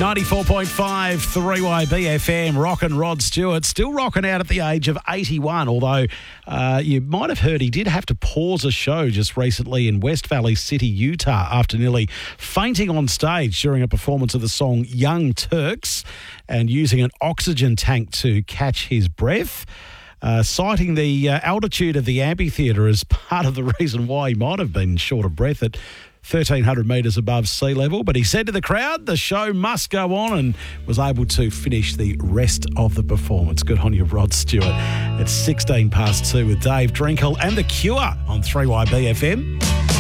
94.5 3YB FM, rockin' Rod Stewart, still rocking out at the age of 81, although you might have heard he did have to pause a show just recently in West Valley City, Utah, after nearly fainting on stage during a performance of the song Young Turks and using an oxygen tank to catch his breath. Citing the altitude of the amphitheatre as part of the reason why he might have been short of breath at 1,300 metres above sea level. But he said to the crowd, the show must go on, and was able to finish the rest of the performance. Good on you, Rod Stewart. It's 16 past 2 with Dave Drinkle and The Cure on 3YB FM.